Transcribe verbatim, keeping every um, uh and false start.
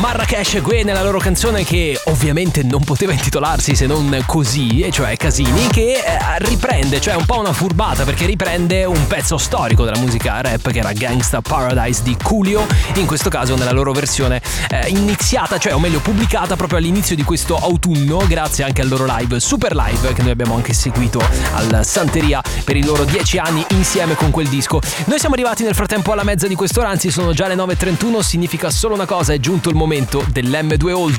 Marrakesh Gue nella loro canzone che ovviamente non poteva intitolarsi se non così, e cioè Casini, che eh, riprende, cioè un po' una furbata perché riprende un pezzo storico della musica rap che era Gangsta Paradise di Coolio, in questo caso nella loro versione eh, iniziata, cioè o meglio pubblicata proprio all'inizio di questo autunno, grazie anche al loro live, super live, che noi abbiamo anche seguito al Santeria per i loro dieci anni insieme con quel disco. Noi siamo arrivati nel frattempo alla mezza di quest'ora, anzi sono già le nove e trentuno, significa solo una cosa, è giunto il momento dell'emme due Old.